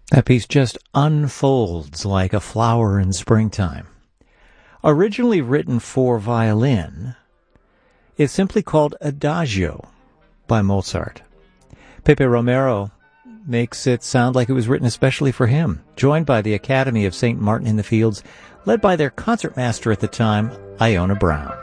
That piece just unfolds like a flower in springtime. Originally written for violin, it's simply called Adagio by Mozart. Pepe Romero makes it sound like it was written especially for him, joined by the Academy of St. Martin in the Fields, led by their concertmaster at the time, Iona Brown.